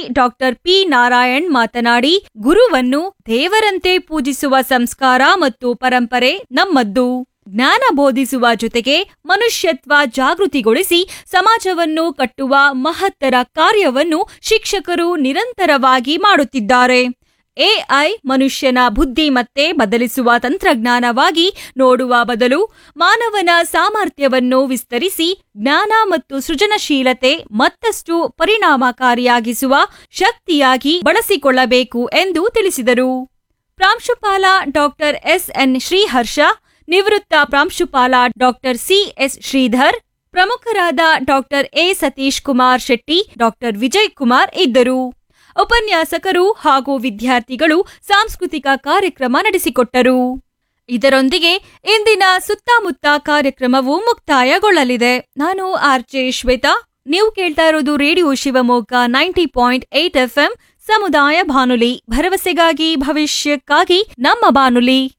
Doctor P Narayan ಮಾತನಾಡಿ, ಗುರುವನ್ನು ದೇವರಂತೆ ಪೂಜಿಸುವ ಸಂಸ್ಕಾರ ಮತ್ತು ಪರಂಪರೆ ನಮ್ಮದ್ದು. ಜ್ಞಾನ ಬೋಧಿಸುವ ಜೊತೆಗೆ ಮನುಷ್ಯತ್ವ ಜಾಗೃತಿಗೊಳಿಸಿ ಸಮಾಜವನ್ನು ಕಟ್ಟುವ ಮಹತ್ತರ ಕಾರ್ಯವನ್ನು ಶಿಕ್ಷಕರು ನಿರಂತರವಾಗಿ ಮಾಡುತ್ತಿದ್ದಾರೆ. ಎಐ ಮನುಷ್ಯನ ಬುದ್ಧಿಮತ್ತೆ ಬದಲಿಸುವ ತಂತ್ರಜ್ಞಾನವಾಗಿ ನೋಡುವ ಬದಲು ಮಾನವನ ಸಾಮರ್ಥ್ಯವನ್ನು ವಿಸ್ತರಿಸಿ ಜ್ಞಾನ ಮತ್ತು ಸೃಜನಶೀಲತೆ ಮತ್ತಷ್ಟು ಪರಿಣಾಮಕಾರಿಯಾಗಿಸುವ ಶಕ್ತಿಯಾಗಿ ಬಳಸಿಕೊಳ್ಳಬೇಕು ಎಂದು ತಿಳಿಸಿದರು. ಪ್ರಾಂಶುಪಾಲ ಡಾಕ್ಟರ್ ಎಸ್ಎನ್ ಶ್ರೀಹರ್ಷ, ನಿವೃತ್ತ ಪ್ರಾಂಶುಪಾಲ ಡಾಕ್ಟರ್ ಸಿಎಸ್ ಶ್ರೀಧರ್, ಪ್ರಮುಖರಾದ doctor A Satish Kumar Shetty, doctor Vijay Kumar ಇದ್ದರು. ಉಪನ್ಯಾಸಕರು ಹಾಗೂ ವಿದ್ಯಾರ್ಥಿಗಳು ಸಾಂಸ್ಕೃತಿಕ ಕಾರ್ಯಕ್ರಮ ನಡೆಸಿಕೊಟ್ಟರು. ಇದರೊಂದಿಗೆ ಇಂದಿನ ಸುತ್ತಮುತ್ತ ಕಾರ್ಯಕ್ರಮವು ಮುಕ್ತಾಯಗೊಳ್ಳಲಿದೆ. ನಾನು ಆರ್ಜೆ ಶ್ವೇತಾ. ನೀವು ಕೇಳ್ತಾ ಇರೋದು ರೇಡಿಯೋ ಶಿವಮೊಗ್ಗ 90.8 FM ಸಮುದಾಯ ಬಾನುಲಿ, ಭರವಸೆಗಾಗಿ ಭವಿಷ್ಯಕ್ಕಾಗಿ ನಮ್ಮ ಬಾನುಲಿ.